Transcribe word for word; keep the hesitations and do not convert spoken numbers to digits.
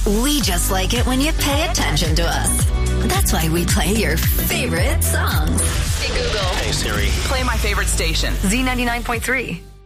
We just like it when you pay attention to us. That's why we play your favorite songs. Hey, Google. Hey, Siri. Play my favorite station. Z ninety-nine point three.